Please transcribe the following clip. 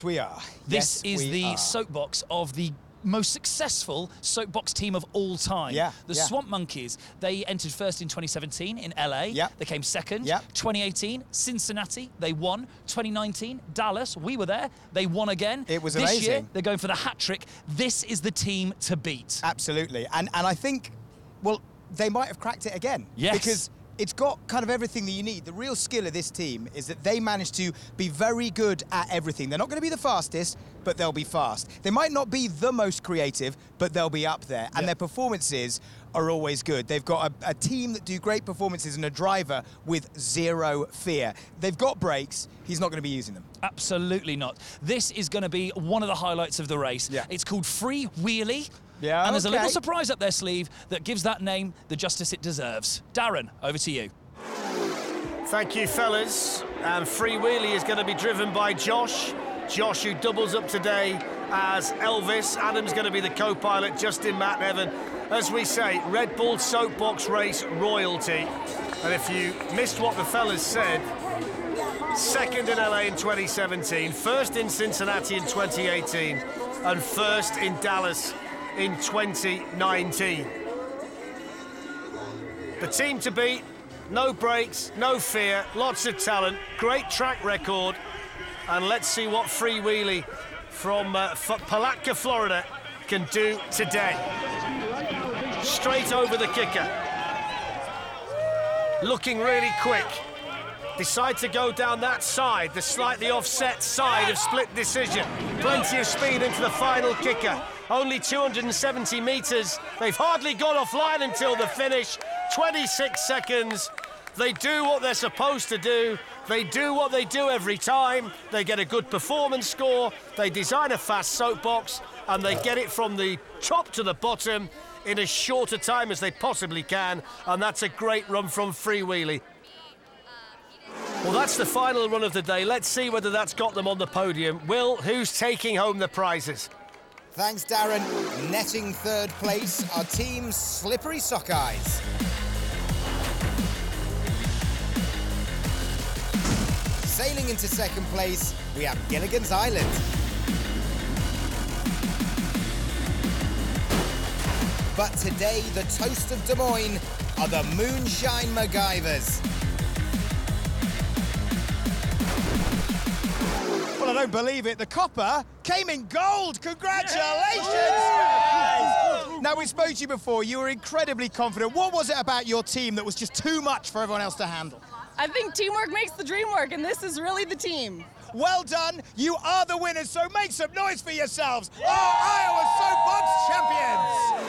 We are. This Yes, is we the are. soapbox of the most successful soapbox team of all time. The Swamp Monkeys. They entered first in 2017 in LA. They came second. 2018, Cincinnati. They won. 2019, Dallas. We were there. They won again. It was this amazing. This year, they're going for the hat trick. This is the team to beat. Absolutely. And I think, well, they might have cracked it again. Yes. Because it's got kind of everything that you need. The real skill of this team is that they manage to be very good at everything. They're not going to be the fastest, but they'll be fast. They might not be the most creative, but they'll be up there. And their performances are always good. They've got a team that do great performances and a driver with zero fear. They've got brakes. He's not going to be using them. Absolutely not. This is going to be one of the highlights of the race. It's called Free Wheelie. And there's a little surprise up their sleeve that gives that name the justice it deserves. Darren, over to you. Thank you, fellas. And Free Wheelie is going to be driven by Josh. Josh, who doubles up today as Elvis. Adam's going to be the co-pilot, Justin, Matt, and Evan. As we say, Red Bull Soapbox Race royalty. And if you missed what the fellas said, second in LA in 2017, first in Cincinnati in 2018, and first in Dallas in 2019. The team to beat, no brakes, no fear, lots of talent, great track record, and let's see what Free Wheelie from Palatka, Florida can do today. Straight over the kicker. Looking really quick. Decide to go down that side, the slightly offset side of split decision. Plenty of speed into the final kicker. Only 270 metres. They've hardly gone offline until the finish. 26 seconds. They do what they're supposed to do. They do what they do every time. They get a good performance score. They design a fast soapbox, and they get it from the top to the bottom in as short a time as they possibly can. And that's a great run from Free Wheelie. Well, that's the final run of the day. Let's see whether that's got them on the podium. Will, who's taking home the prizes? Thanks, Darren. Netting third place, our team's Slippery Sockeyes. Sailing into second place, we have Gilligan's Island. But today, the toast of Des Moines are the Moonshine MacGyvers. Well, I don't believe it. The copper came in gold. Congratulations! Now, we spoke to you before. You were incredibly confident. What was it about your team that was just too much for everyone else to handle? I think teamwork makes the dream work, and this is really the team. Well done. You are the winners, so make some noise for yourselves. Oh, Iowa Soapbox!